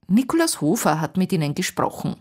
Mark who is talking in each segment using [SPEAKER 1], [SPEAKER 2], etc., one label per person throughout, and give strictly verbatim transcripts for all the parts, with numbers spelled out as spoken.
[SPEAKER 1] Nikolaus Hofer hat mit ihnen gesprochen.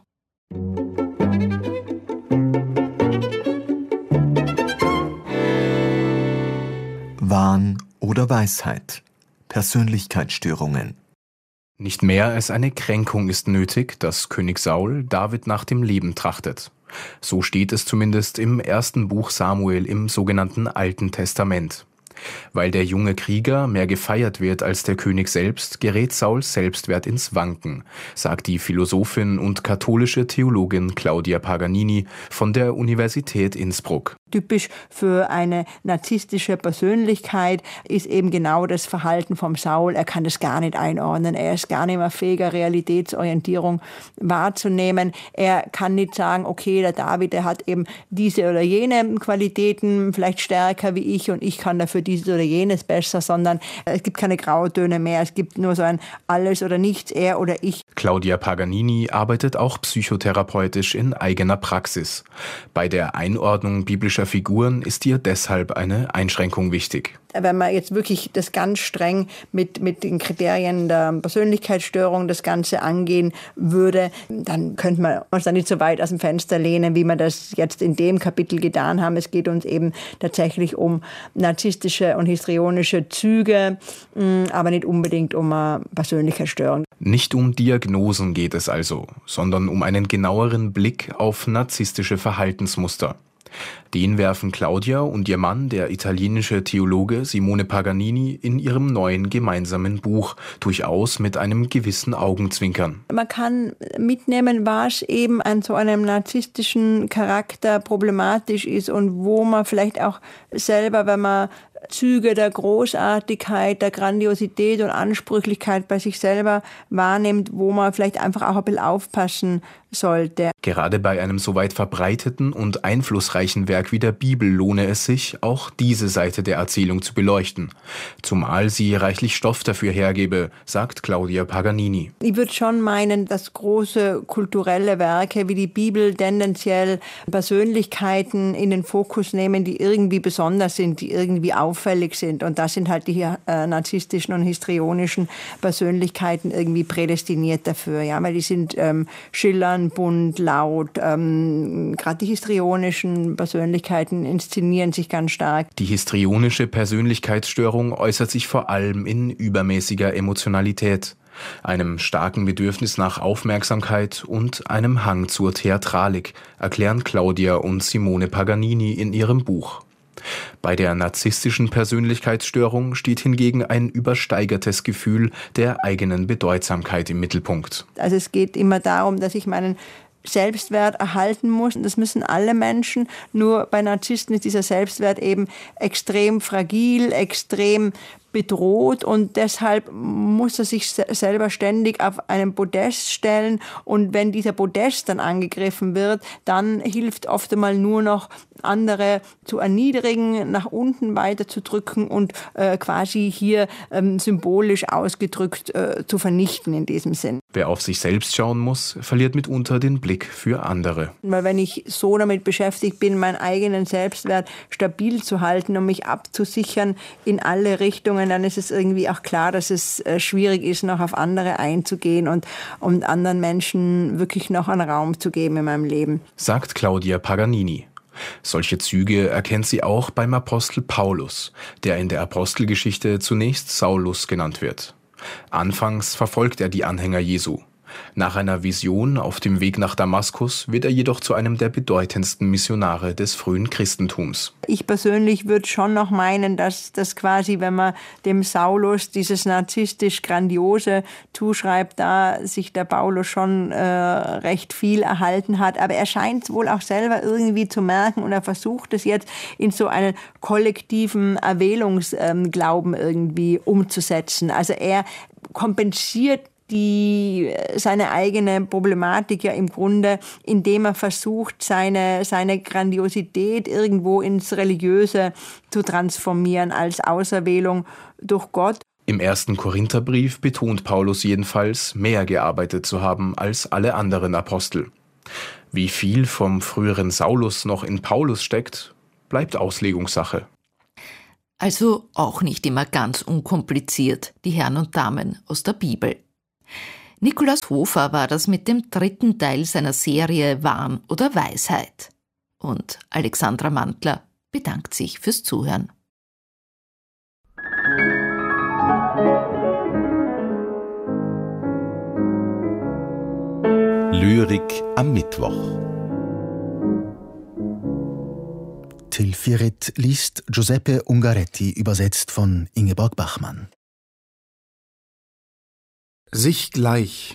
[SPEAKER 2] Wahn oder Weisheit? Persönlichkeitsstörungen.
[SPEAKER 3] Nicht mehr als eine Kränkung ist nötig, dass König Saul David nach dem Leben trachtet. So steht es zumindest im ersten Buch Samuel im sogenannten Alten Testament. Weil der junge Krieger mehr gefeiert wird als der König selbst, gerät Sauls Selbstwert ins Wanken, sagt die Philosophin und katholische Theologin Claudia Paganini von der Universität Innsbruck.
[SPEAKER 4] Typisch für eine narzisstische Persönlichkeit ist eben genau das Verhalten vom Saul. Er kann das gar nicht einordnen. Er ist gar nicht mehr fähiger, Realitätsorientierung wahrzunehmen. Er kann nicht sagen, okay, der David, der hat eben diese oder jene Qualitäten vielleicht stärker wie ich und ich kann dafür dieses oder jenes besser, sondern es gibt keine Grautöne mehr. Es gibt nur so ein Alles oder Nichts, er oder ich.
[SPEAKER 3] Claudia Paganini arbeitet auch psychotherapeutisch in eigener Praxis. Bei der Einordnung biblischer Figuren ist ihr deshalb eine Einschränkung wichtig.
[SPEAKER 4] Wenn man jetzt wirklich das ganz streng mit, mit den Kriterien der Persönlichkeitsstörung das Ganze angehen würde, dann könnte man uns da nicht so weit aus dem Fenster lehnen, wie wir das jetzt in dem Kapitel getan haben. Es geht uns eben tatsächlich um narzisstische und histrionische Züge, aber nicht unbedingt um eine Persönlichkeitsstörung.
[SPEAKER 3] Nicht um Diagnosen geht es also, sondern um einen genaueren Blick auf narzisstische Verhaltensmuster. Den werfen Claudia und ihr Mann, der italienische Theologe Simone Paganini, in ihrem neuen gemeinsamen Buch durchaus mit einem gewissen Augenzwinkern.
[SPEAKER 4] Man kann mitnehmen, was eben an so einem narzisstischen Charakter problematisch ist und wo man vielleicht auch selber, wenn man Züge der Großartigkeit, der Grandiosität und Ansprüchlichkeit bei sich selber wahrnimmt, wo man vielleicht einfach auch ein bisschen aufpassen sollte.
[SPEAKER 3] Gerade bei einem so weit verbreiteten und einflussreichen Werk wie der Bibel lohne es sich, auch diese Seite der Erzählung zu beleuchten. Zumal sie reichlich Stoff dafür hergebe, sagt Claudia Paganini.
[SPEAKER 4] Ich würde schon meinen, dass große kulturelle Werke wie die Bibel tendenziell Persönlichkeiten in den Fokus nehmen, die irgendwie besonders sind, die irgendwie auffällig sind. Und das sind halt die äh, narzisstischen und histrionischen Persönlichkeiten irgendwie prädestiniert dafür. Ja? Weil die sind ähm, schillernd, bunt, laut. Ähm, Gerade die histrionischen Persönlichkeiten inszenieren sich ganz stark.
[SPEAKER 3] Die histrionische Persönlichkeitsstörung äußert sich vor allem in übermäßiger Emotionalität, einem starken Bedürfnis nach Aufmerksamkeit und einem Hang zur Theatralik, erklären Claudia und Simone Paganini in ihrem Buch. Bei der narzisstischen Persönlichkeitsstörung steht hingegen ein übersteigertes Gefühl der eigenen Bedeutsamkeit im Mittelpunkt.
[SPEAKER 4] Also es geht immer darum, dass ich meinen Selbstwert erhalten muss. Das müssen alle Menschen. Nur bei Narzissten ist dieser Selbstwert eben extrem fragil, extrem bedroht und deshalb muss er sich selber ständig auf einen Podest stellen und wenn dieser Podest dann angegriffen wird, dann hilft oft einmal nur noch andere zu erniedrigen, nach unten weiterzudrücken und äh, quasi hier ähm, symbolisch ausgedrückt äh, zu vernichten in diesem Sinn.
[SPEAKER 3] Wer auf sich selbst schauen muss, verliert mitunter den Blick für andere.
[SPEAKER 4] Weil wenn ich so damit beschäftigt bin, meinen eigenen Selbstwert stabil zu halten und mich abzusichern in alle Richtungen, dann ist es irgendwie auch klar, dass es äh, schwierig ist, noch auf andere einzugehen und um anderen Menschen wirklich noch einen Raum zu geben in meinem Leben.
[SPEAKER 3] Sagt Claudia Paganini. Solche Züge erkennt sie auch beim Apostel Paulus, der in der Apostelgeschichte zunächst Saulus genannt wird. Anfangs verfolgt er die Anhänger Jesu. Nach einer Vision auf dem Weg nach Damaskus wird er jedoch zu einem der bedeutendsten Missionare des frühen Christentums.
[SPEAKER 4] Ich persönlich würde schon noch meinen, dass das quasi, wenn man dem Saulus dieses narzisstisch Grandiose zuschreibt, da sich der Paulus schon äh, recht viel erhalten hat. Aber er scheint es wohl auch selber irgendwie zu merken und er versucht es jetzt in so einen kollektiven Erwählungsglauben irgendwie umzusetzen. Also er kompensiert die seine eigene Problematik ja im Grunde, indem er versucht, seine, seine Grandiosität irgendwo ins Religiöse zu transformieren als Auserwählung durch Gott.
[SPEAKER 3] Im ersten Korintherbrief betont Paulus jedenfalls, mehr gearbeitet zu haben als alle anderen Apostel. Wie viel vom früheren Saulus noch in Paulus steckt, bleibt Auslegungssache.
[SPEAKER 1] Also auch nicht immer ganz unkompliziert, die Herren und Damen aus der Bibel. Nikolaus Hofer war das mit dem dritten Teil seiner Serie Wahn oder Weisheit. Und Alexandra Mantler bedankt sich fürs Zuhören.
[SPEAKER 5] Lyrik am Mittwoch.
[SPEAKER 6] Till Firet liest Giuseppe Ungaretti, übersetzt von Ingeborg Bachmann.
[SPEAKER 7] Sich gleich.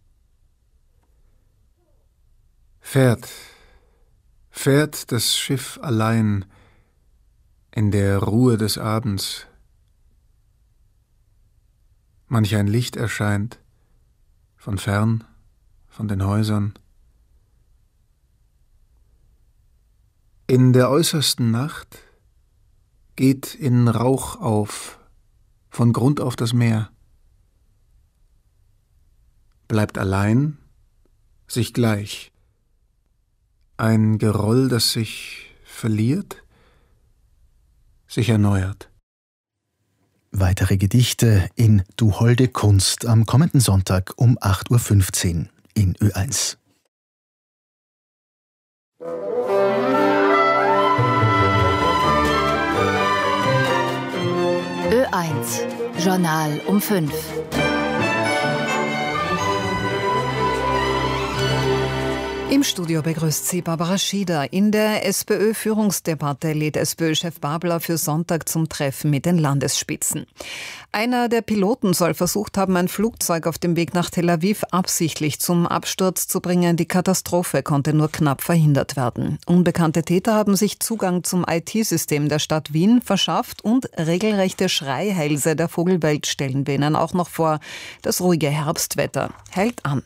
[SPEAKER 7] Fährt, fährt das Schiff allein in der Ruhe des Abends. Manch ein Licht erscheint, von fern, von den Häusern. In der äußersten Nacht geht in Rauch auf, von Grund auf das Meer. Bleibt allein, sich gleich. Ein Geroll, das sich verliert, sich erneuert.
[SPEAKER 6] Weitere Gedichte in Du holde Kunst am kommenden Sonntag um acht Uhr fünfzehn in Ö eins.
[SPEAKER 8] Ö eins, Journal um fünf.
[SPEAKER 9] Im Studio begrüßt sie Barbara Schieder. In der SPÖ-Führungsdebatte lädt SPÖ-Chef Babler für Sonntag zum Treffen mit den Landesspitzen. Einer der Piloten soll versucht haben, ein Flugzeug auf dem Weg nach Tel Aviv absichtlich zum Absturz zu bringen. Die Katastrophe konnte nur knapp verhindert werden. Unbekannte Täter haben sich Zugang zum I T-System der Stadt Wien verschafft und regelrechte Schreihälse der Vogelwelt stellen wir ihnen auch noch vor. Das ruhige Herbstwetter hält an.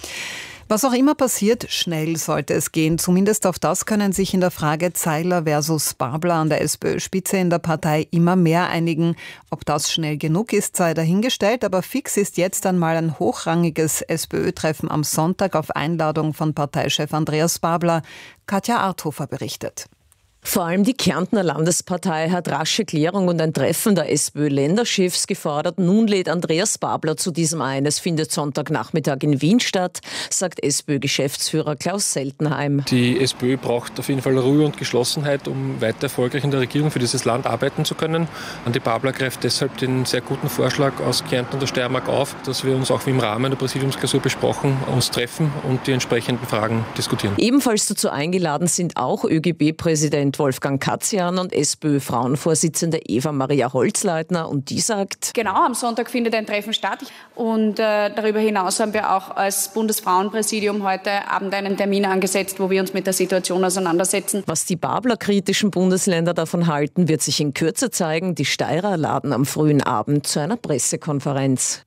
[SPEAKER 9] Was auch immer passiert, schnell sollte es gehen. Zumindest auf das können sich in der Frage Zeiler versus Babler an der SPÖ-Spitze in der Partei immer mehr einigen. Ob das schnell genug ist, sei dahingestellt. Aber fix ist jetzt einmal ein hochrangiges SPÖ-Treffen am Sonntag auf Einladung von Parteichef Andreas Babler. Katja Arthofer berichtet.
[SPEAKER 10] Vor allem die Kärntner Landespartei hat rasche Klärung und ein Treffen der SPÖ-Länderchefs gefordert. Nun lädt Andreas Babler zu diesem ein. Es findet Sonntagnachmittag in Wien statt, sagt SPÖ-Geschäftsführer Klaus Seltenheim.
[SPEAKER 11] Die SPÖ braucht auf jeden Fall Ruhe und Geschlossenheit, um weiter erfolgreich in der Regierung für dieses Land arbeiten zu können. Und die Babler greift deshalb den sehr guten Vorschlag aus Kärnten und der Steiermark auf, dass wir uns auch wie im Rahmen der Präsidiumsklausur besprochen, uns treffen und die entsprechenden Fragen diskutieren.
[SPEAKER 10] Ebenfalls dazu eingeladen sind auch ÖGB-Präsident Wolfgang Katzian und SPÖ-Frauenvorsitzende Eva-Maria Holzleitner. Und die sagt:
[SPEAKER 12] Genau, am Sonntag findet ein Treffen statt. Und äh, darüber hinaus haben wir auch als Bundesfrauenpräsidium heute Abend einen Termin angesetzt, wo wir uns mit der Situation auseinandersetzen.
[SPEAKER 10] Was die Babler-kritischen Bundesländer davon halten, wird sich in Kürze zeigen. Die Steirer laden am frühen Abend zu einer Pressekonferenz.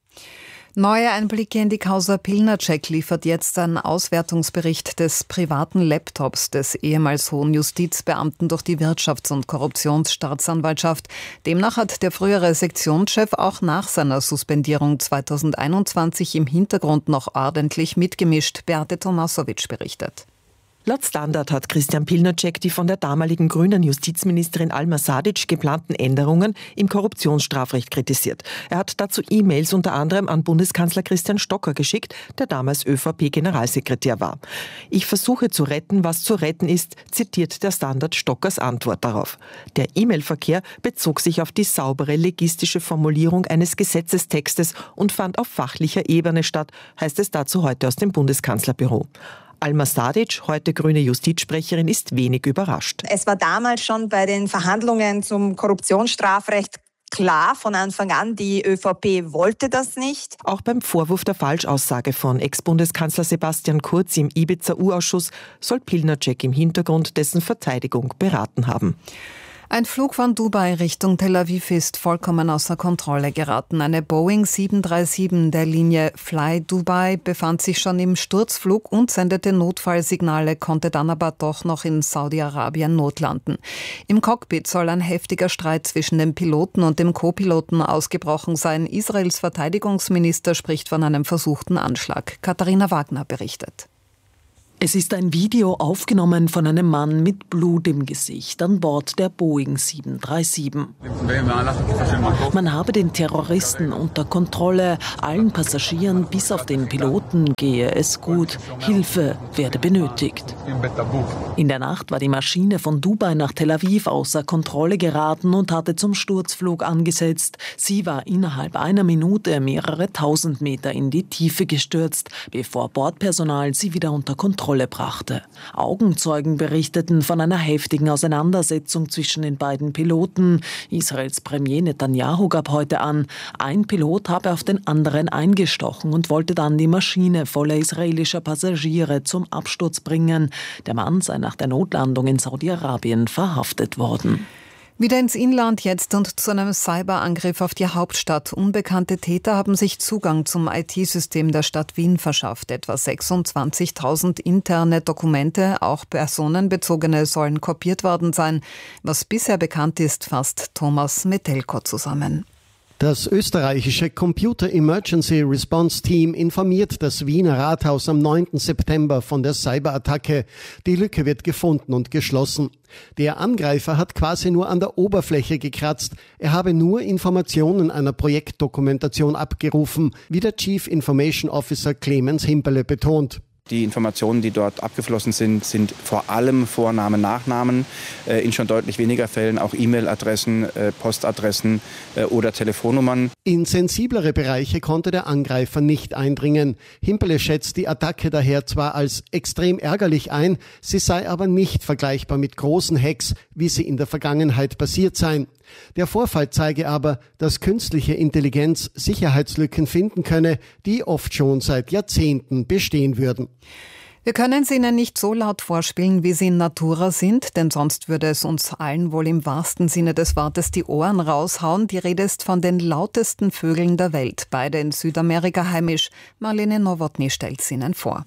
[SPEAKER 9] Neue Einblicke in die Causa Pilnacek liefert jetzt ein Auswertungsbericht des privaten Laptops des ehemals hohen Justizbeamten durch die Wirtschafts- und Korruptionsstaatsanwaltschaft. Demnach hat der frühere Sektionschef auch nach seiner Suspendierung zweitausendeinundzwanzig im Hintergrund noch ordentlich mitgemischt. Beate Tomasowitsch berichtet.
[SPEAKER 13] Laut Standard hat Christian Pilnacek die von der damaligen grünen Justizministerin Alma Sadic geplanten Änderungen im Korruptionsstrafrecht kritisiert. Er hat dazu E-Mails unter anderem an Bundeskanzler Christian Stocker geschickt, der damals ÖVP-Generalsekretär war. Ich versuche zu retten, was zu retten ist, zitiert der Standard Stockers Antwort darauf. Der E-Mail-Verkehr bezog sich auf die saubere legistische Formulierung eines Gesetzestextes und fand auf fachlicher Ebene statt, heißt es dazu heute aus dem Bundeskanzlerbüro. Alma Sadic, heute grüne Justizsprecherin, ist wenig überrascht.
[SPEAKER 14] Es war damals schon bei den Verhandlungen zum Korruptionsstrafrecht klar von Anfang an, die ÖVP wollte das nicht.
[SPEAKER 13] Auch beim Vorwurf der Falschaussage von Ex-Bundeskanzler Sebastian Kurz im Ibiza-U-Ausschuss soll Pilnacek im Hintergrund dessen Verteidigung beraten haben.
[SPEAKER 9] Ein Flug von Dubai Richtung Tel Aviv ist vollkommen außer Kontrolle geraten. Eine Boeing sieben drei sieben der Linie Fly Dubai befand sich schon im Sturzflug und sendete Notfallsignale, konnte dann aber doch noch in Saudi-Arabien notlanden. Im Cockpit soll ein heftiger Streit zwischen dem Piloten und dem Co-Piloten ausgebrochen sein. Israels Verteidigungsminister spricht von einem versuchten Anschlag. Katharina Wagner berichtet.
[SPEAKER 15] Es ist ein Video aufgenommen von einem Mann mit Blut im Gesicht an Bord der Boeing sieben drei sieben. Man habe den Terroristen unter Kontrolle, allen Passagieren bis auf den Piloten gehe es gut, Hilfe werde benötigt. In der Nacht war die Maschine von Dubai nach Tel Aviv außer Kontrolle geraten und hatte zum Sturzflug angesetzt. Sie war innerhalb einer Minute mehrere tausend Meter in die Tiefe gestürzt, bevor Bordpersonal sie wieder unter Kontrolle brachte. Augenzeugen berichteten von einer heftigen Auseinandersetzung zwischen den beiden Piloten. Israels Premier Netanyahu gab heute an, ein Pilot habe auf den anderen eingestochen und wollte dann die Maschine voller israelischer Passagiere zum Absturz bringen. Der Mann sei nach der Notlandung in Saudi-Arabien verhaftet worden.
[SPEAKER 9] Wieder ins Inland jetzt und zu einem Cyberangriff auf die Hauptstadt. Unbekannte Täter haben sich Zugang zum I T-System der Stadt Wien verschafft. Etwa sechsundzwanzigtausend interne Dokumente, auch personenbezogene, sollen kopiert worden sein. Was bisher bekannt ist, fasst Thomas Metelko zusammen.
[SPEAKER 16] Das österreichische Computer Emergency Response Team informiert das Wiener Rathaus am neunten September von der Cyberattacke. Die Lücke wird gefunden und geschlossen. Der Angreifer hat quasi nur an der Oberfläche gekratzt. Er habe nur Informationen einer Projektdokumentation abgerufen, wie der Chief Information Officer Clemens Himperle betont.
[SPEAKER 17] Die Informationen, die dort abgeflossen sind, sind vor allem Vornamen, Nachnamen, äh, in schon deutlich weniger Fällen auch E-Mail-Adressen, äh, Postadressen äh, oder Telefonnummern.
[SPEAKER 16] In sensiblere Bereiche konnte der Angreifer nicht eindringen. Himperle schätzt die Attacke daher zwar als extrem ärgerlich ein, sie sei aber nicht vergleichbar mit großen Hacks, wie sie in der Vergangenheit passiert seien. Der Vorfall zeige aber, dass künstliche Intelligenz Sicherheitslücken finden könne, die oft schon seit Jahrzehnten bestehen würden.
[SPEAKER 9] Wir können sie Ihnen nicht so laut vorspielen, wie sie in Natura sind, denn sonst würde es uns allen wohl im wahrsten Sinne des Wortes die Ohren raushauen. Die Rede ist von den lautesten Vögeln der Welt, beide in Südamerika heimisch. Marlene Nowotny stellt sie Ihnen vor.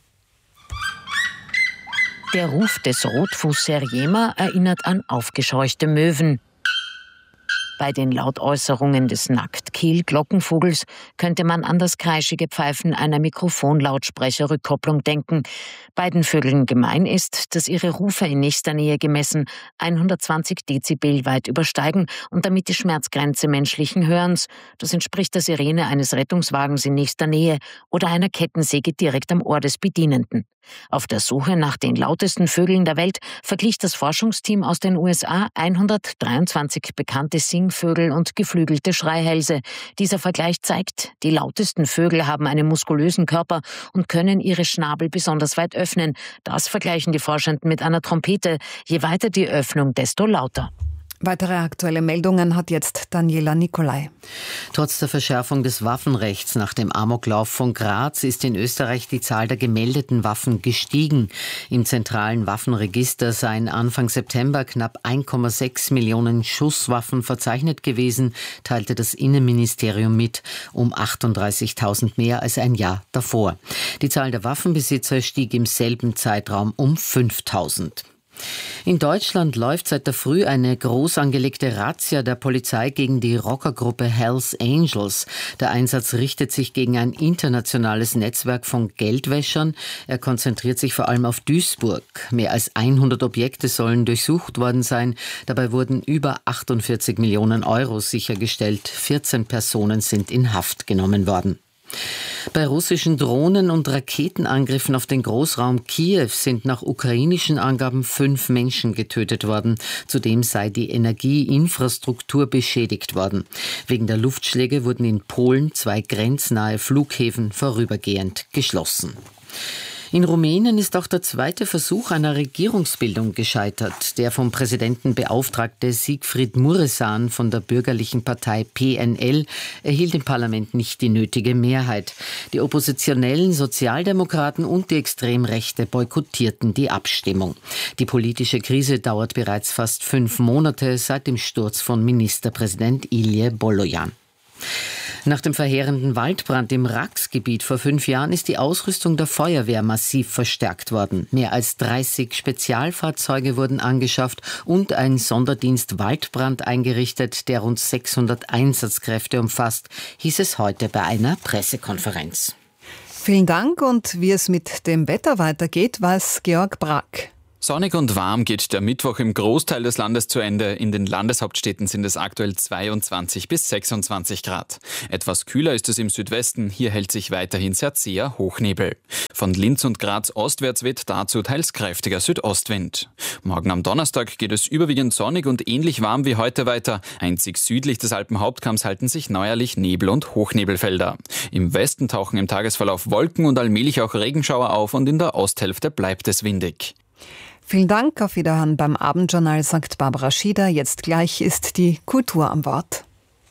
[SPEAKER 18] Der Ruf des Rotfuß-Seriema erinnert an aufgescheuchte Möwen. Bei den Lautäußerungen des Nacktkehl-Glockenvogels könnte man an das kreischige Pfeifen einer Mikrofonlautsprecherrückkopplung denken. Beiden Vögeln gemein ist, dass ihre Rufe in nächster Nähe gemessen hundertzwanzig Dezibel weit übersteigen und damit die Schmerzgrenze menschlichen Hörens. Das entspricht der Sirene eines Rettungswagens in nächster Nähe oder einer Kettensäge direkt am Ohr des Bedienenden. Auf der Suche nach den lautesten Vögeln der Welt verglich das Forschungsteam aus den U S A hundertdreiundzwanzig bekannte Singvögel und geflügelte Schreihälse. Dieser Vergleich zeigt, die lautesten Vögel haben einen muskulösen Körper und können ihre Schnabel besonders weit öffnen. Das vergleichen die Forschenden mit einer Trompete. Je weiter die Öffnung, desto lauter.
[SPEAKER 9] Weitere aktuelle Meldungen hat jetzt Daniela Nicolai.
[SPEAKER 19] Trotz der Verschärfung des Waffenrechts nach dem Amoklauf von Graz ist in Österreich die Zahl der gemeldeten Waffen gestiegen. Im zentralen Waffenregister seien Anfang September knapp eins Komma sechs Millionen Schusswaffen verzeichnet gewesen, teilte das Innenministerium mit, um achtunddreißigtausend mehr als ein Jahr davor. Die Zahl der Waffenbesitzer stieg im selben Zeitraum um fünftausend. In Deutschland läuft seit der Früh eine groß angelegte Razzia der Polizei gegen die Rockergruppe Hells Angels. Der Einsatz richtet sich gegen ein internationales Netzwerk von Geldwäschern. Er konzentriert sich vor allem auf Duisburg. Mehr als hundert Objekte sollen durchsucht worden sein. Dabei wurden über achtundvierzig Millionen Euro sichergestellt. vierzehn Personen sind in Haft genommen worden. Bei russischen Drohnen- und Raketenangriffen auf den Großraum Kiew sind nach ukrainischen Angaben fünf Menschen getötet worden. Zudem sei die Energieinfrastruktur beschädigt worden. Wegen der Luftschläge wurden in Polen zwei grenznahe Flughäfen vorübergehend geschlossen. In Rumänien ist auch der zweite Versuch einer Regierungsbildung gescheitert. Der vom Präsidenten beauftragte Siegfried Mureșan von der bürgerlichen Partei P N L erhielt im Parlament nicht die nötige Mehrheit. Die oppositionellen Sozialdemokraten und die Extremrechte boykottierten die Abstimmung. Die politische Krise dauert bereits fast fünf Monate seit dem Sturz von Ministerpräsident Ilije Bolojan. Nach dem verheerenden Waldbrand im Rax-Gebiet vor fünf Jahren ist die Ausrüstung der Feuerwehr massiv verstärkt worden. Mehr als dreißig Spezialfahrzeuge wurden angeschafft und ein Sonderdienst Waldbrand eingerichtet, der rund sechshundert Einsatzkräfte umfasst, hieß es heute bei einer Pressekonferenz.
[SPEAKER 9] Vielen Dank, und wie es mit dem Wetter weitergeht, weiß Georg Brack.
[SPEAKER 20] Sonnig und warm geht der Mittwoch im Großteil des Landes zu Ende. In den Landeshauptstädten sind es aktuell zweiundzwanzig bis sechsundzwanzig Grad. Etwas kühler ist es im Südwesten. Hier hält sich weiterhin sehr zäher Hochnebel. Von Linz und Graz ostwärts weht dazu teils kräftiger Südostwind. Morgen am Donnerstag geht es überwiegend sonnig und ähnlich warm wie heute weiter. Einzig südlich des Alpenhauptkamms halten sich neuerlich Nebel- und Hochnebelfelder. Im Westen tauchen im Tagesverlauf Wolken und allmählich auch Regenschauer auf, und in der Osthälfte bleibt es windig.
[SPEAKER 9] Vielen Dank, auf Wiederhören beim Abendjournal, sagt Barbara Schieder. Jetzt gleich ist die Kultur am Wort.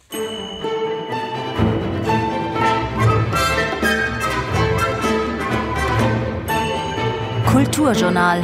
[SPEAKER 8] Kulturjournal.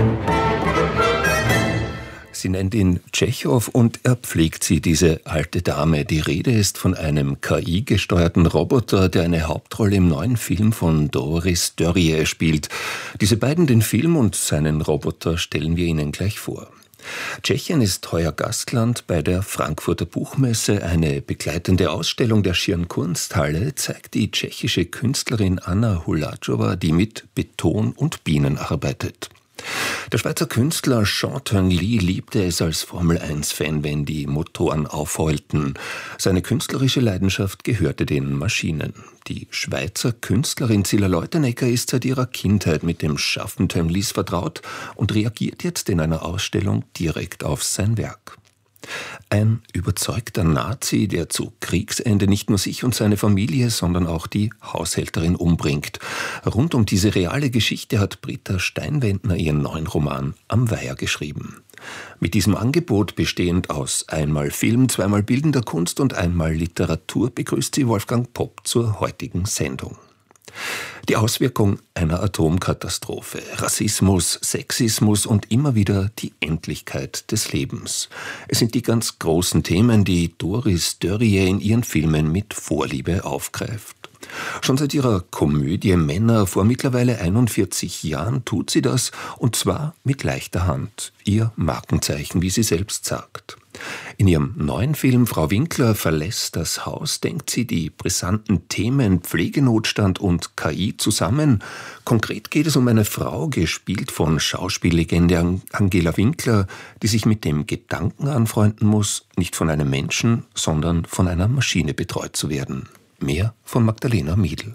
[SPEAKER 21] Sie nennt ihn Tschechow und er pflegt sie, diese alte Dame. Die Rede ist von einem K I-gesteuerten Roboter, der eine Hauptrolle im neuen Film von Doris Dörrie spielt. Diese beiden, den Film und seinen Roboter, stellen wir Ihnen gleich vor. Tschechien ist heuer Gastland bei der Frankfurter Buchmesse. Eine begleitende Ausstellung der Schieren Kunsthalle zeigt die tschechische Künstlerin Anna Huláčová, die mit Beton und Bienen arbeitet. Der Schweizer Künstler Jean Tinguely liebte es als Formel eins Fan, wenn die Motoren aufheulten. Seine künstlerische Leidenschaft gehörte den Maschinen. Die Schweizer Künstlerin Zilla Leutenegger ist seit ihrer Kindheit mit dem Schaffen Tinguelys vertraut und reagiert jetzt in einer Ausstellung direkt auf sein Werk. Ein überzeugter Nazi, der zu Kriegsende nicht nur sich und seine Familie, sondern auch die Haushälterin umbringt. Rund um diese reale Geschichte hat Britta Steinwendner ihren neuen Roman Am Weiher geschrieben. Mit diesem Angebot, bestehend aus einmal Film, zweimal bildender Kunst und einmal Literatur, begrüßt sie Wolfgang Popp zur heutigen Sendung. Die Auswirkung einer Atomkatastrophe, Rassismus, Sexismus und immer wieder die Endlichkeit des Lebens. Es sind die ganz großen Themen, die Doris Dörrie in ihren Filmen mit Vorliebe aufgreift. Schon seit ihrer Komödie Männer vor mittlerweile einundvierzig Jahren tut sie das, und zwar mit leichter Hand. Ihr Markenzeichen, wie sie selbst sagt. In ihrem neuen Film Frau Winkler verlässt das Haus denkt sie die brisanten Themen Pflegenotstand und K I zusammen. Konkret geht es um eine Frau, gespielt von Schauspiellegende Angela Winkler, die sich mit dem Gedanken anfreunden muss, nicht von einem Menschen, sondern von einer Maschine betreut zu werden. Mehr von Magdalena Miedl.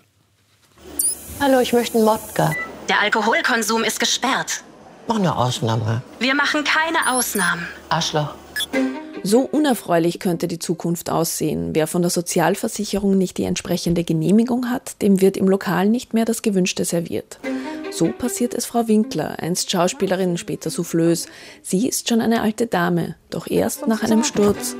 [SPEAKER 22] Hallo, ich möchte einen Wodka.
[SPEAKER 23] Der Alkoholkonsum ist gesperrt.
[SPEAKER 22] Mach eine Ausnahme.
[SPEAKER 23] Wir machen keine Ausnahmen.
[SPEAKER 22] Arschloch.
[SPEAKER 24] So unerfreulich könnte die Zukunft aussehen. Wer von der Sozialversicherung nicht die entsprechende Genehmigung hat, dem wird im Lokal nicht mehr das Gewünschte serviert. So passiert es Frau Winkler, einst Schauspielerin, später Soufflöse. Sie ist schon eine alte Dame, doch erst nach einem Sturz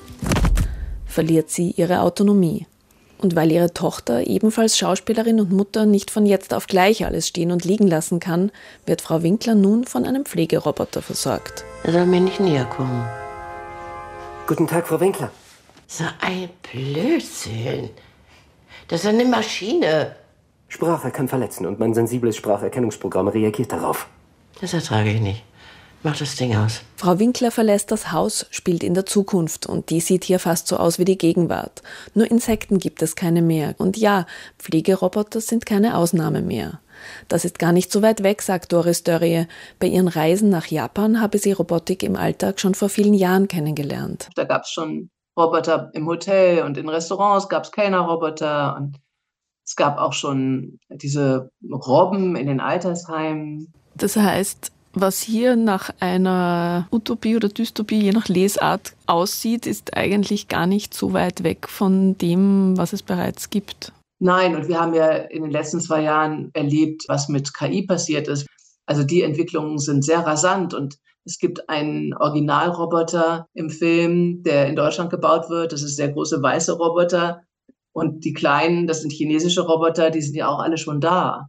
[SPEAKER 24] verliert sie ihre Autonomie. Und weil ihre Tochter, ebenfalls Schauspielerin und Mutter, nicht von jetzt auf gleich alles stehen und liegen lassen kann, wird Frau Winkler nun von einem Pflegeroboter versorgt.
[SPEAKER 22] Er soll mir nicht näher kommen.
[SPEAKER 25] Guten Tag, Frau Winkler.
[SPEAKER 22] So ein Blödsinn. Das ist eine Maschine.
[SPEAKER 25] Sprache kann verletzen und mein sensibles Spracherkennungsprogramm reagiert darauf.
[SPEAKER 22] Das ertrage ich nicht. Mach das Ding aus.
[SPEAKER 24] Frau Winkler verlässt das Haus, spielt in der Zukunft und die sieht hier fast so aus wie die Gegenwart. Nur Insekten gibt es keine mehr. Und ja, Pflegeroboter sind keine Ausnahme mehr. Das ist gar nicht so weit weg, sagt Doris Dörrie. Bei ihren Reisen nach Japan habe sie Robotik im Alltag schon vor vielen Jahren kennengelernt.
[SPEAKER 26] Da gab es schon Roboter im Hotel und in Restaurants gab es Kellnerroboter und es gab auch schon diese Robben in den Altersheimen.
[SPEAKER 24] Das heißt, was hier nach einer Utopie oder Dystopie, je nach Lesart, aussieht, ist eigentlich gar nicht so weit weg von dem, was es bereits gibt.
[SPEAKER 26] Nein, und wir haben ja in den letzten zwei Jahren erlebt, was mit K I passiert ist. Also die Entwicklungen sind sehr rasant und es gibt einen Originalroboter im Film, der in Deutschland gebaut wird. Das ist der große weiße Roboter. Und die kleinen, das sind chinesische Roboter, die sind ja auch alle schon da.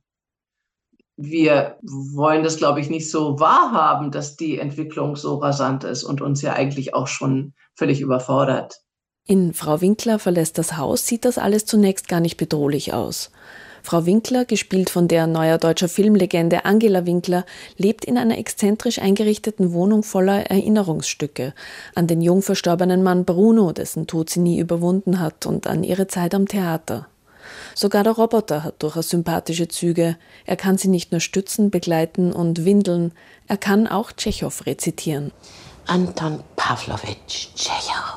[SPEAKER 26] Wir wollen das, glaube ich, nicht so wahrhaben, dass die Entwicklung so rasant ist und uns ja eigentlich auch schon völlig überfordert.
[SPEAKER 24] In Frau Winkler verlässt das Haus sieht das alles zunächst gar nicht bedrohlich aus. Frau Winkler, gespielt von der neuer deutscher Filmlegende Angela Winkler, lebt in einer exzentrisch eingerichteten Wohnung voller Erinnerungsstücke. An den jung verstorbenen Mann Bruno, dessen Tod sie nie überwunden hat, und an ihre Zeit am Theater. Sogar der Roboter hat durchaus sympathische Züge. Er kann sie nicht nur stützen, begleiten und windeln, er kann auch Tschechow rezitieren.
[SPEAKER 22] Anton Pawlowitsch Tschechow.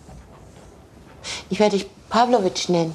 [SPEAKER 22] Ich werde dich Pawlowitsch nennen.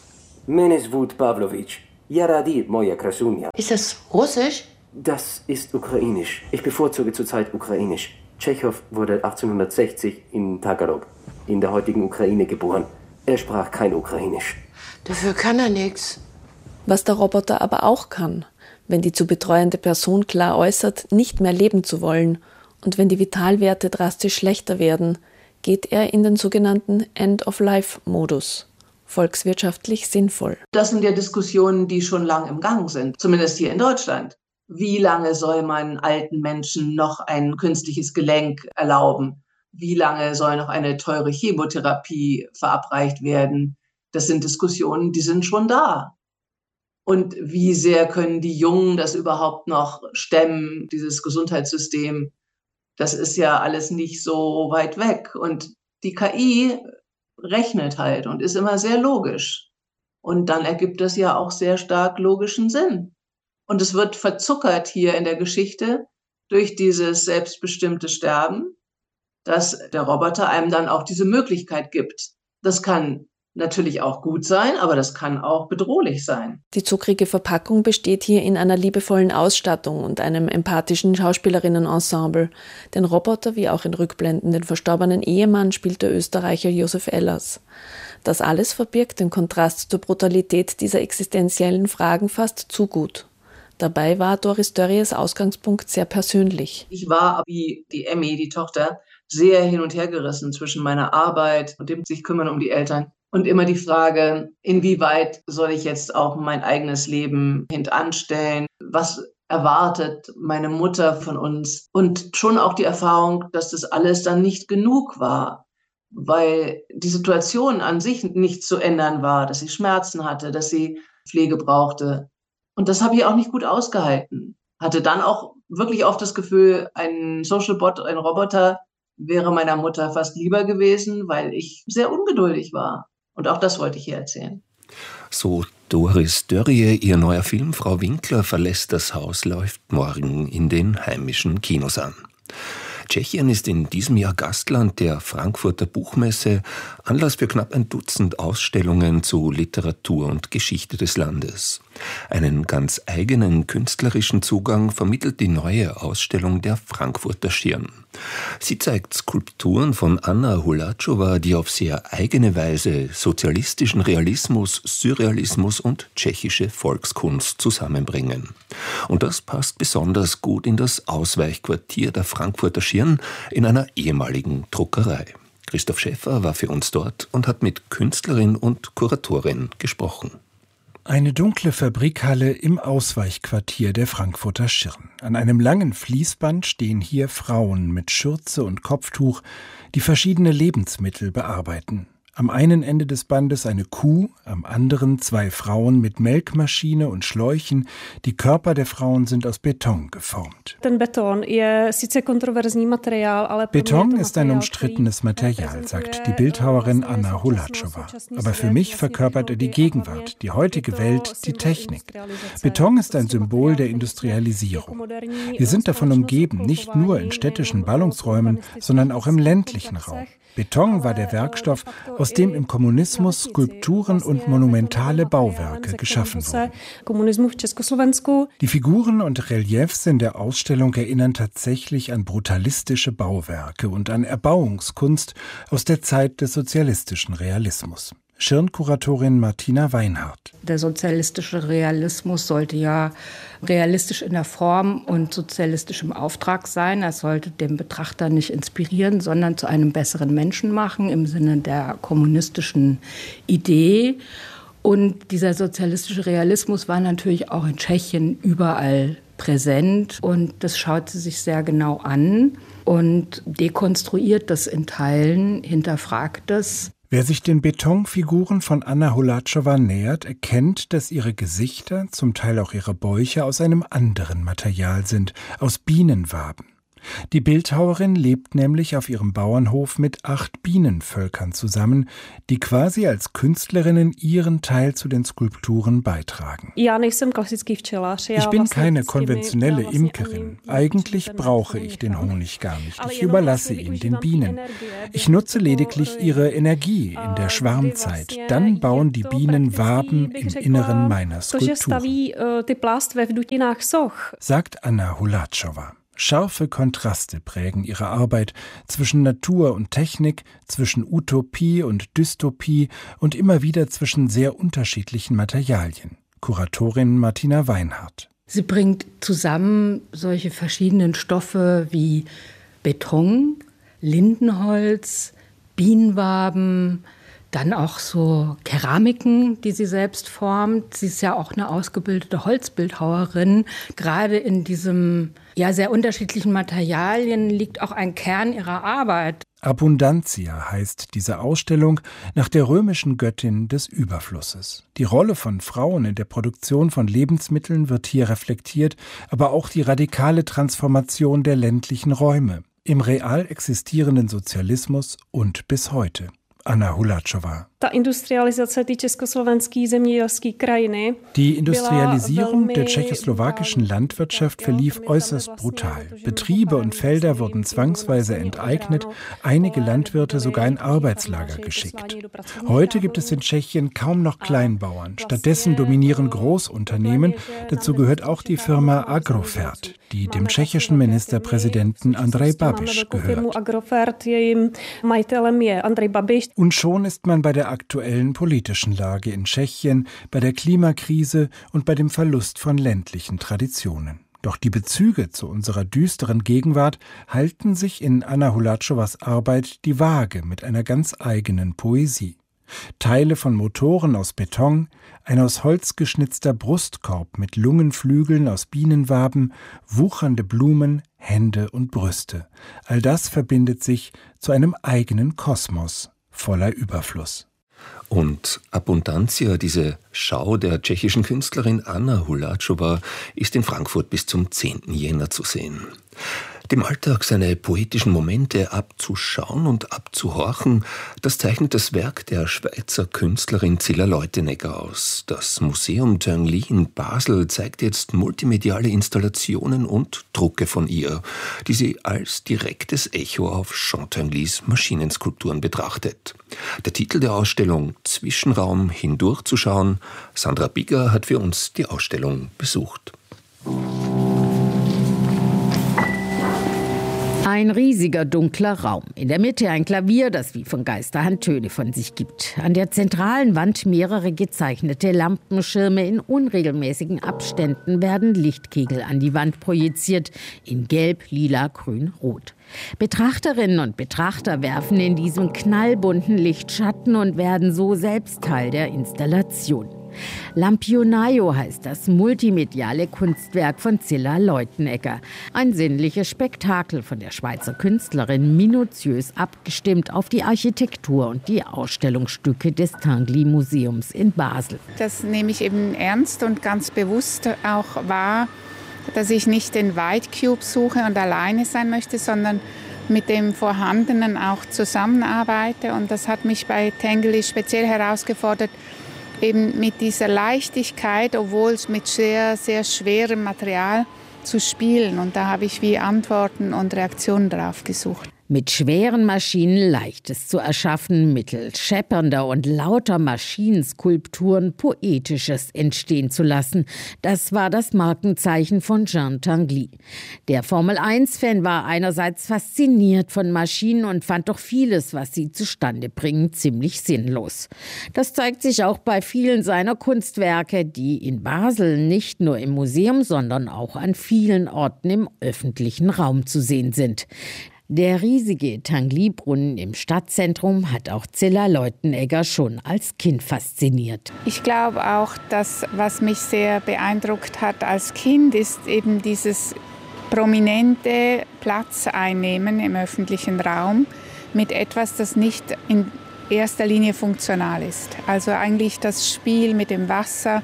[SPEAKER 25] Mene zvut Pawlowitsch. Ja radi, moja krasunia.
[SPEAKER 22] Ist das Russisch?
[SPEAKER 25] Das ist ukrainisch. Ich bevorzuge zurzeit ukrainisch. Tschechow wurde achtzehnhundertsechzig in Tagarog, in der heutigen Ukraine, geboren. Er sprach kein Ukrainisch.
[SPEAKER 22] Dafür kann er nichts.
[SPEAKER 24] Was der Roboter aber auch kann, wenn die zu betreuende Person klar äußert, nicht mehr leben zu wollen und wenn die Vitalwerte drastisch schlechter werden, geht er in den sogenannten End-of-Life-Modus. Volkswirtschaftlich sinnvoll.
[SPEAKER 26] Das sind ja Diskussionen, die schon lang im Gang sind, zumindest hier in Deutschland. Wie lange soll man alten Menschen noch ein künstliches Gelenk erlauben? Wie lange soll noch eine teure Chemotherapie verabreicht werden? Das sind Diskussionen, die sind schon da. Und wie sehr können die Jungen das überhaupt noch stemmen, dieses Gesundheitssystem? Das ist ja alles nicht so weit weg. Und die K I rechnet halt und ist immer sehr logisch. Und dann ergibt das ja auch sehr stark logischen Sinn. Und es wird verzuckert hier in der Geschichte durch dieses selbstbestimmte Sterben, dass der Roboter einem dann auch diese Möglichkeit gibt. Das kann natürlich auch gut sein, aber das kann auch bedrohlich sein.
[SPEAKER 24] Die zuckrige Verpackung besteht hier in einer liebevollen Ausstattung und einem empathischen Schauspielerinnenensemble. Den Roboter wie auch in Rückblenden den verstorbenen Ehemann spielt der Österreicher Josef Ellers. Das alles verbirgt den Kontrast zur Brutalität dieser existenziellen Fragen fast zu gut. Dabei war Doris Dörries Ausgangspunkt sehr persönlich.
[SPEAKER 26] Ich war, wie die Emmy, die Tochter, sehr hin und her gerissen zwischen meiner Arbeit und dem sich kümmern um die Eltern. Und immer die Frage, inwieweit soll ich jetzt auch mein eigenes Leben hintanstellen? Was erwartet meine Mutter von uns? Und schon auch die Erfahrung, dass das alles dann nicht genug war, weil die Situation an sich nicht zu ändern war, dass sie Schmerzen hatte, dass sie Pflege brauchte. Und das habe ich auch nicht gut ausgehalten. Hatte dann auch wirklich oft das Gefühl, ein Social Bot, ein Roboter, wäre meiner Mutter fast lieber gewesen, weil ich sehr ungeduldig war. Und auch das wollte ich hier erzählen.
[SPEAKER 21] So Doris Dörrie, ihr neuer Film Frau Winkler verlässt das Haus, läuft morgen in den heimischen Kinos an. Tschechien ist in diesem Jahr Gastland der Frankfurter Buchmesse, Anlass für knapp ein Dutzend Ausstellungen zu Literatur und Geschichte des Landes. Einen ganz eigenen künstlerischen Zugang vermittelt die neue Ausstellung der Frankfurter Schirn. Sie zeigt Skulpturen von Anna Holáčová, die auf sehr eigene Weise sozialistischen Realismus, Surrealismus und tschechische Volkskunst zusammenbringen. Und das passt besonders gut in das Ausweichquartier der Frankfurter Schirn in einer ehemaligen Druckerei. Christoph Schäffer war für uns dort und hat mit Künstlerin und Kuratorin gesprochen.
[SPEAKER 1] Eine dunkle Fabrikhalle im Ausweichquartier der Frankfurter Schirn. An einem langen Fließband stehen hier Frauen mit Schürze und Kopftuch, die verschiedene Lebensmittel bearbeiten. Am einen Ende des Bandes eine Kuh, am anderen zwei Frauen mit Melkmaschine und Schläuchen. Die Körper der Frauen sind aus Beton geformt. Beton ist ein umstrittenes Material, sagt die Bildhauerin Anna Holáčová. Aber für mich verkörpert er die Gegenwart, die heutige Welt, die Technik. Beton ist ein Symbol der Industrialisierung. Wir sind davon umgeben, nicht nur in städtischen Ballungsräumen, sondern auch im ländlichen Raum. Beton war der Werkstoff, aus dem im Kommunismus Skulpturen und monumentale Bauwerke geschaffen wurden. Die Figuren und Reliefs in der Ausstellung erinnern tatsächlich an brutalistische Bauwerke und an Erbauungskunst aus der Zeit des sozialistischen Realismus. Schirnkuratorin Martina Weinhardt.
[SPEAKER 2] Der sozialistische Realismus sollte ja realistisch in der Form und sozialistisch im Auftrag sein. Er sollte den Betrachter nicht inspirieren, sondern zu einem besseren Menschen machen im Sinne der kommunistischen Idee. Und dieser sozialistische Realismus war natürlich auch in Tschechien überall präsent. Und das schaut sie sich sehr genau an und dekonstruiert das in Teilen, hinterfragt das.
[SPEAKER 1] Wer sich den Betonfiguren von Anna Holáčová nähert, erkennt, dass ihre Gesichter, zum Teil auch ihre Bäuche, aus einem anderen Material sind, aus Bienenwaben. Die Bildhauerin lebt nämlich auf ihrem Bauernhof mit acht Bienenvölkern zusammen, die quasi als Künstlerinnen ihren Teil zu den Skulpturen beitragen. Ich bin keine konventionelle Imkerin. Eigentlich brauche ich den Honig gar nicht. Ich überlasse ihn den Bienen. Ich nutze lediglich ihre Energie in der Schwarmzeit. Dann bauen die Bienen Waben im Inneren meiner Skulpturen, sagt Anna Huláčová. Scharfe Kontraste prägen ihre Arbeit zwischen Natur und Technik, zwischen Utopie und Dystopie und immer wieder zwischen sehr unterschiedlichen Materialien. Kuratorin Martina Weinhardt.
[SPEAKER 2] Sie bringt zusammen solche verschiedenen Stoffe wie Beton, Lindenholz, Bienenwaben, dann auch so Keramiken, die sie selbst formt. Sie ist ja auch eine ausgebildete Holzbildhauerin. Gerade in diesem ja sehr unterschiedlichen Materialien liegt auch ein Kern ihrer Arbeit.
[SPEAKER 1] Abundantia heißt diese Ausstellung nach der römischen Göttin des Überflusses. Die Rolle von Frauen in der Produktion von Lebensmitteln wird hier reflektiert, aber auch die radikale Transformation der ländlichen Räume im real existierenden Sozialismus und bis heute. Anna Huláčová. Die Industrialisierung der tschechoslowakischen Landwirtschaft verlief äußerst brutal. Betriebe und Felder wurden zwangsweise enteignet, einige Landwirte sogar in Arbeitslager geschickt. Heute gibt es in Tschechien kaum noch Kleinbauern. Stattdessen dominieren Großunternehmen. Dazu gehört auch die Firma Agrofert, die dem tschechischen Ministerpräsidenten Andrej Babiš gehört. Und schon ist man bei der aktuellen politischen Lage in Tschechien, bei der Klimakrise und bei dem Verlust von ländlichen Traditionen. Doch die Bezüge zu unserer düsteren Gegenwart halten sich in Anna Huláčovás Arbeit die Waage mit einer ganz eigenen Poesie. Teile von Motoren aus Beton, ein aus Holz geschnitzter Brustkorb mit Lungenflügeln aus Bienenwaben, wuchernde Blumen, Hände und Brüste. All das verbindet sich zu einem eigenen Kosmos voller Überfluss.
[SPEAKER 21] Und Abundantia, diese Schau der tschechischen Künstlerin Anna Huláčová, ist in Frankfurt bis zum zehnten Jänner zu sehen. Dem Alltag seine poetischen Momente abzuschauen und abzuhorchen, das zeichnet das Werk der Schweizer Künstlerin Cilla Leutenegger aus. Das Museum Tinguely in Basel zeigt jetzt multimediale Installationen und Drucke von ihr, die sie als direktes Echo auf Jean Tinguelys Maschinenskulpturen betrachtet. Der Titel der Ausstellung Zwischenraum hindurchzuschauen. Sandra Bigger hat für uns die Ausstellung besucht.
[SPEAKER 3] Ein riesiger, dunkler Raum. In der Mitte ein Klavier, das wie von Geisterhand Töne von sich gibt. An der zentralen Wand mehrere gezeichnete Lampenschirme. In unregelmäßigen Abständen werden Lichtkegel an die Wand projiziert. In Gelb, Lila, Grün, Rot. Betrachterinnen und Betrachter werfen in diesem knallbunten Licht Schatten und werden so selbst Teil der Installation. Lampionaio heißt das multimediale Kunstwerk von Cilla Leutenegger. Ein sinnliches Spektakel von der Schweizer Künstlerin, minutiös abgestimmt auf die Architektur und die Ausstellungsstücke des Tinguely-Museums in Basel.
[SPEAKER 4] Das nehme ich eben ernst und ganz bewusst auch wahr, dass ich nicht den White Cube suche und alleine sein möchte, sondern mit dem Vorhandenen auch zusammenarbeite. Und das hat mich bei Tinguely speziell herausgefordert, eben mit dieser Leichtigkeit, obwohl es mit sehr, sehr schwerem Material zu spielen. Und da habe ich wie Antworten und Reaktionen drauf gesucht.
[SPEAKER 3] Mit schweren Maschinen Leichtes zu erschaffen, mittels scheppernder und lauter Maschinenskulpturen Poetisches entstehen zu lassen. Das war das Markenzeichen von Jean Tinguely. Der Formel eins Fan war einerseits fasziniert von Maschinen und fand doch vieles, was sie zustande bringen, ziemlich sinnlos. Das zeigt sich auch bei vielen seiner Kunstwerke, die in Basel nicht nur im Museum, sondern auch an vielen Orten im öffentlichen Raum zu sehen sind. Der riesige Tinguely-Brunnen im Stadtzentrum hat auch Cilla Leutenegger schon als Kind fasziniert.
[SPEAKER 4] Ich glaube auch, dass was mich sehr beeindruckt hat als Kind, ist eben dieses prominente Platz einnehmen im öffentlichen Raum mit etwas, das nicht in erster Linie funktional ist. Also eigentlich das Spiel mit dem Wasser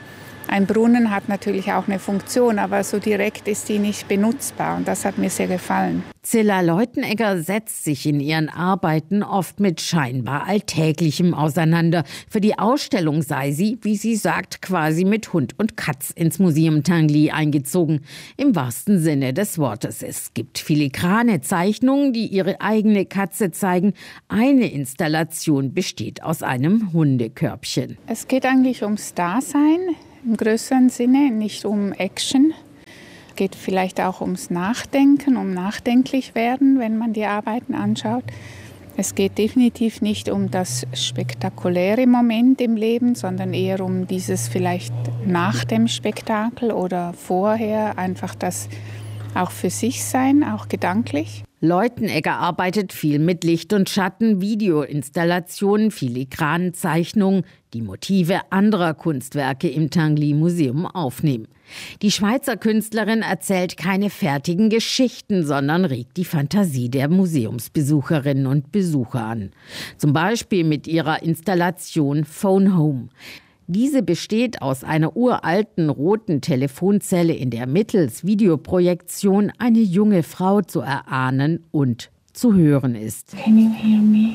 [SPEAKER 4] Ein Brunnen hat natürlich auch eine Funktion, aber so direkt ist die nicht benutzbar und das hat mir sehr gefallen.
[SPEAKER 3] Zilla Leutenegger setzt sich in ihren Arbeiten oft mit scheinbar Alltäglichem auseinander. Für die Ausstellung sei sie, wie sie sagt, quasi mit Hund und Katz ins Museum Tinguely eingezogen. Im wahrsten Sinne des Wortes. Es gibt filigrane Zeichnungen, die ihre eigene Katze zeigen. Eine Installation besteht aus einem Hundekörbchen.
[SPEAKER 4] Es geht eigentlich ums Dasein im größeren Sinne, nicht um Action. Es geht vielleicht auch ums Nachdenken, um nachdenklich werden, wenn man die Arbeiten anschaut. Es geht definitiv nicht um das spektakuläre Moment im Leben, sondern eher um dieses vielleicht nach dem Spektakel oder vorher, einfach das auch für sich sein, auch gedanklich.
[SPEAKER 3] Leutenegger arbeitet viel mit Licht und Schatten, Videoinstallationen, filigranen Zeichnungen, die Motive anderer Kunstwerke im Tinguely Museum aufnehmen. Die Schweizer Künstlerin erzählt keine fertigen Geschichten, sondern regt die Fantasie der Museumsbesucherinnen und Besucher an. Zum Beispiel mit ihrer Installation Phone Home. Diese besteht aus einer uralten roten Telefonzelle, in der mittels Videoprojektion eine junge Frau zu erahnen und zu hören ist.
[SPEAKER 22] Can you hear me,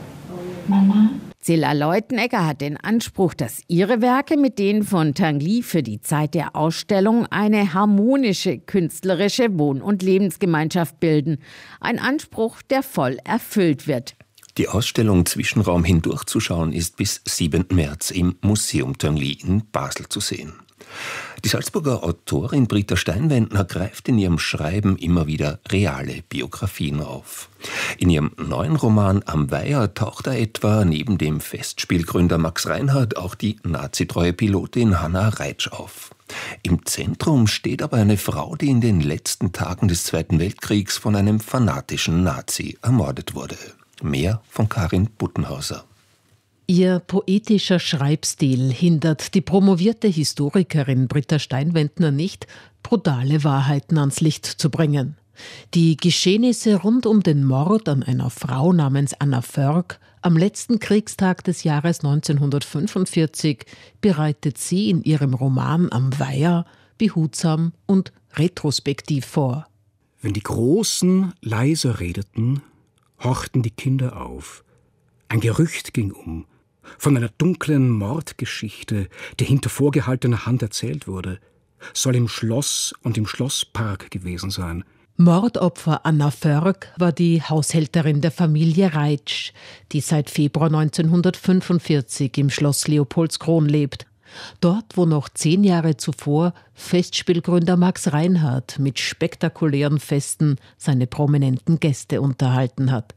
[SPEAKER 22] Mama?
[SPEAKER 3] Zilla Leutenegger hat den Anspruch, dass ihre Werke mit denen von Tinguely für die Zeit der Ausstellung eine harmonische künstlerische Wohn- und Lebensgemeinschaft bilden. Ein Anspruch, der voll erfüllt wird.
[SPEAKER 21] Die Ausstellung Zwischenraum hindurchzuschauen ist bis siebenten März im Museum Tinguely in Basel zu sehen. Die Salzburger Autorin Britta Steinwendner greift in ihrem Schreiben immer wieder reale Biografien auf. In ihrem neuen Roman Am Weiher taucht da etwa neben dem Festspielgründer Max Reinhardt auch die nazitreue Pilotin Hanna Reitsch auf. Im Zentrum steht aber eine Frau, die in den letzten Tagen des Zweiten Weltkriegs von einem fanatischen Nazi ermordet wurde. Mehr von Karin Buttenhauser.
[SPEAKER 5] Ihr poetischer Schreibstil hindert die promovierte Historikerin Britta Steinwendner nicht, brutale Wahrheiten ans Licht zu bringen. Die Geschehnisse rund um den Mord an einer Frau namens Anna Förg am letzten Kriegstag des Jahres neunzehnhundertfünfundvierzig bereitet sie in ihrem Roman Am Weiher behutsam und retrospektiv vor.
[SPEAKER 6] Wenn die Großen leiser redeten, horchten die Kinder auf. Ein Gerücht ging um, von einer dunklen Mordgeschichte, die hinter vorgehaltener Hand erzählt wurde, soll im Schloss und im Schlosspark gewesen sein.
[SPEAKER 5] Mordopfer Anna Förg war die Haushälterin der Familie Reitsch, die seit Februar neunzehnhundertfünfundvierzig im Schloss Leopoldskron lebt. Dort, wo noch zehn Jahre zuvor Festspielgründer Max Reinhardt mit spektakulären Festen seine prominenten Gäste unterhalten hat.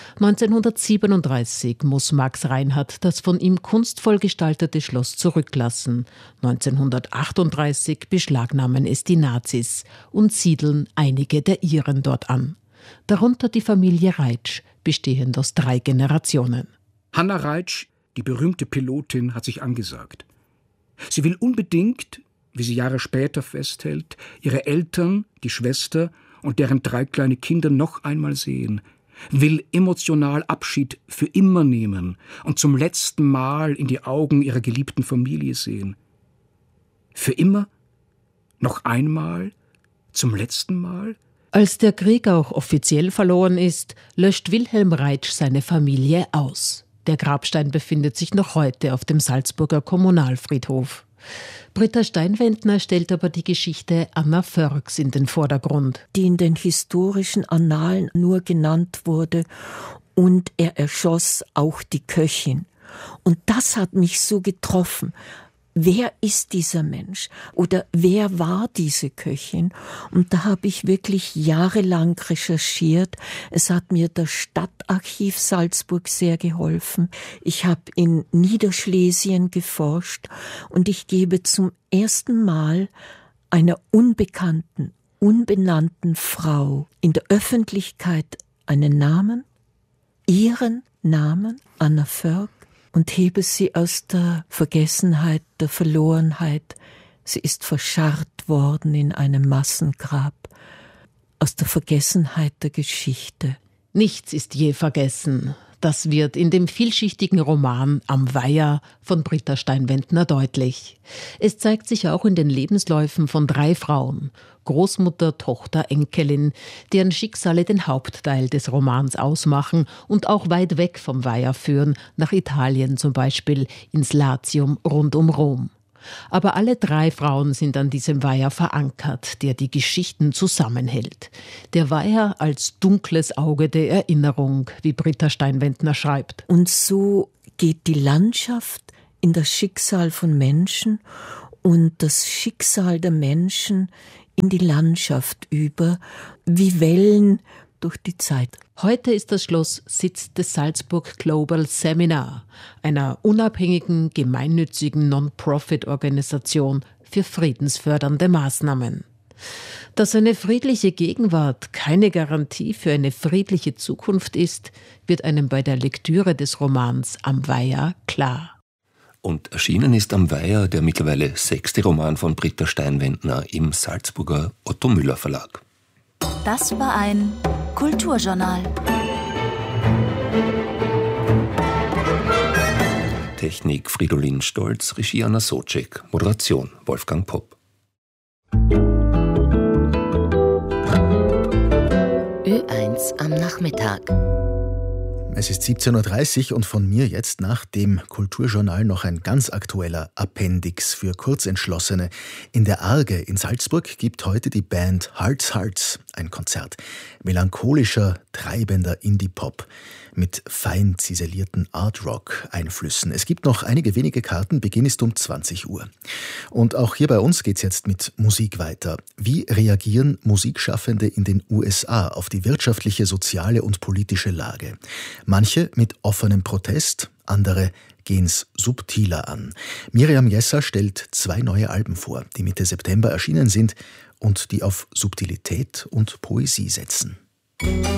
[SPEAKER 5] neunzehnhundertsiebenunddreißig muss Max Reinhardt das von ihm kunstvoll gestaltete Schloss zurücklassen. neunzehnhundertachtunddreißig beschlagnahmen es die Nazis und siedeln einige der Iren dort an. Darunter die Familie Reitsch, bestehend aus drei Generationen.
[SPEAKER 6] Hanna Reitsch, die berühmte Pilotin, hat sich angesagt. Sie will unbedingt, wie sie Jahre später festhält, ihre Eltern, die Schwester und deren drei kleine Kinder noch einmal sehen, will emotional Abschied für immer nehmen und zum letzten Mal in die Augen ihrer geliebten Familie sehen. Für immer? Noch einmal? Zum letzten Mal?
[SPEAKER 5] Als der Krieg auch offiziell verloren ist, löscht Wilhelm Reitsch seine Familie aus. Der Grabstein befindet sich noch heute auf dem Salzburger Kommunalfriedhof. Britta Steinwendner stellt aber die Geschichte Anna Förgs in den Vordergrund.
[SPEAKER 7] Die in den historischen Annalen nur genannt wurde und er erschoss auch die Köchin. Und das hat mich so getroffen. Wer ist dieser Mensch oder wer war diese Köchin? Und da habe ich wirklich jahrelang recherchiert. Es hat mir das Stadtarchiv Salzburg sehr geholfen. Ich habe in Niederschlesien geforscht und ich gebe zum ersten Mal einer unbekannten, unbenannten Frau in der Öffentlichkeit einen Namen, ihren Namen, Anna Förg, und hebe sie aus der Vergessenheit, der Verlorenheit. Sie ist verscharrt worden in einem Massengrab, aus der Vergessenheit der Geschichte.
[SPEAKER 5] Nichts ist je vergessen. Das wird in dem vielschichtigen Roman Am Weiher von Britta Steinwendner deutlich. Es zeigt sich auch in den Lebensläufen von drei Frauen, Großmutter, Tochter, Enkelin, deren Schicksale den Hauptteil des Romans ausmachen und auch weit weg vom Weiher führen, nach Italien zum Beispiel, ins Latium rund um Rom. Aber alle drei Frauen sind an diesem Weiher verankert, der die Geschichten zusammenhält. Der Weiher als dunkles Auge der Erinnerung, wie Britta Steinwendner schreibt.
[SPEAKER 7] Und so geht die Landschaft in das Schicksal von Menschen und das Schicksal der Menschen in die Landschaft über, wie Wellen durch die Zeit.
[SPEAKER 5] Heute ist das Schloss Sitz des Salzburg Global Seminar, einer unabhängigen, gemeinnützigen Non-Profit-Organisation für friedensfördernde Maßnahmen. Dass eine friedliche Gegenwart keine Garantie für eine friedliche Zukunft ist, wird einem bei der Lektüre des Romans Am Weiher klar.
[SPEAKER 21] Und erschienen ist Am Weiher der mittlerweile sechste Roman von Britta Steinwendner im Salzburger Otto Müller Verlag.
[SPEAKER 8] Das war ein Kulturjournal.
[SPEAKER 21] Technik Fridolin Stolz, Regie Anna Socek, Moderation Wolfgang Popp.
[SPEAKER 8] Ö eins am Nachmittag.
[SPEAKER 10] Es ist siebzehn Uhr dreißig und von mir jetzt nach dem Kulturjournal noch ein ganz aktueller Appendix für Kurzentschlossene. In der Arge in Salzburg gibt heute die Band Hearts Hearts ein Konzert. Melancholischer, treibender Indie-Pop mit fein ziselierten Art-Rock-Einflüssen. Es gibt noch einige wenige Karten, Beginn ist um zwanzig Uhr. Und auch hier bei uns geht's jetzt mit Musik weiter. Wie reagieren Musikschaffende in den U S A auf die wirtschaftliche, soziale und politische Lage? Manche mit offenem Protest, andere gehen's subtiler an. Miriam Jesser stellt zwei neue Alben vor, die Mitte September erschienen sind und die auf Subtilität und Poesie setzen.